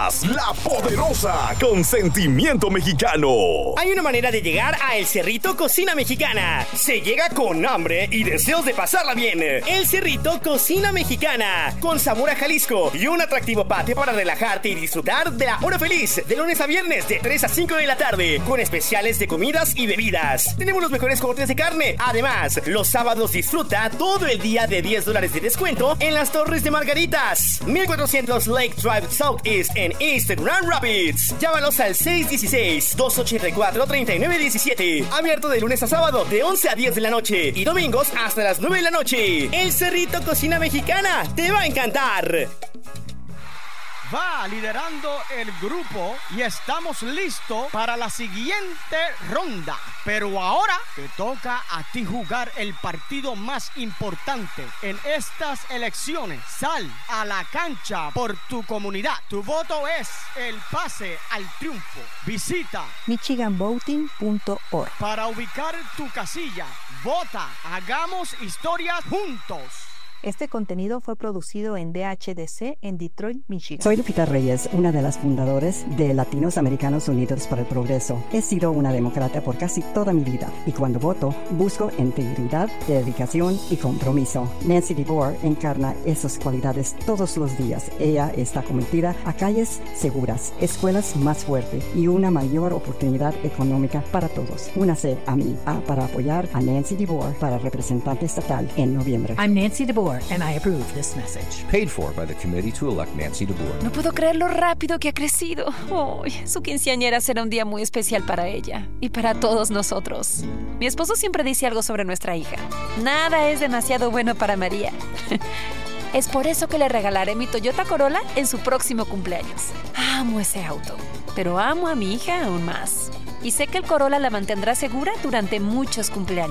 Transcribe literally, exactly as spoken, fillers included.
Escuchas La Poderosa con sentimiento mexicano. Hay una manera de llegar a El Cerrito Cocina Mexicana. Se llega con hambre y deseos de pasarla bien. El Cerrito Cocina Mexicana, con sabor a Jalisco y un atractivo patio para relajarte y disfrutar de la hora feliz de lunes a viernes de tres a cinco de la tarde, con especiales de comidas y bebidas. Tenemos los mejores cortes de carne. Además, los sábados disfruta todo el día de diez dólares de descuento en las Torres de Margaritas, mil cuatrocientos Lake Drive Southeast en East Grand Rapids. Llámalos al seis uno seis, dos ocho cuatro, tres nueve uno siete. Abierto de lunes a sábado de once a diez de la noche y domingos hasta las nueve de la noche. El Cerrito Cocina Mexicana te va a encantar. Va liderando el grupo y estamos listos para la siguiente ronda. Pero ahora te toca a ti jugar el partido más importante en estas elecciones. Sal a la cancha por tu comunidad. Tu voto es el pase al triunfo. Visita michigan voting punto org para ubicar tu casilla. Vota, hagamos historias juntos. Este contenido fue producido en D H D C en Detroit, Michigan. Soy Lupita Reyes, una de las fundadoras de Latinos Americanos Unidos para el Progreso. He sido una demócrata por casi toda mi vida y cuando voto busco integridad, dedicación y compromiso. Nancy DeBoer encarna esas cualidades todos los días. Ella está comprometida a calles seguras, escuelas más fuertes y una mayor oportunidad económica para todos. Únase a mí a, para apoyar a Nancy DeBoer para representante estatal en noviembre. I'm Nancy DeBoer. And I approve this message. Paid for by the committee to elect Nancy DeBoer. No puedo creer lo rápido que ha crecido. Oh, su quinceañera será un día muy especial para ella y para todos nosotros. Mi esposo siempre dice algo sobre nuestra hija. Nada es demasiado bueno para María. Es por eso que le regalaré mi Toyota Corolla en su próximo cumpleaños. Amo ese auto, pero amo a mi hija aún más. Y sé que el Corolla la mantendrá segura durante muchos cumpleaños.